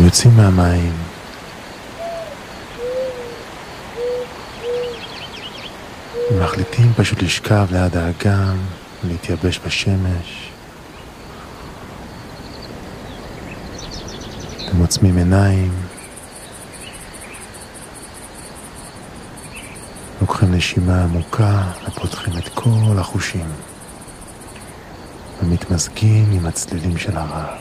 יוצאים מהמים, ומחליטים פשוט לשכב ליד האגם, להתייבש בשמש. אתם עוצמים עיניים, לוקחים נשימה עמוקה ופותחים את כל החושים, ומתמזגים עם הצלילים של הרעב.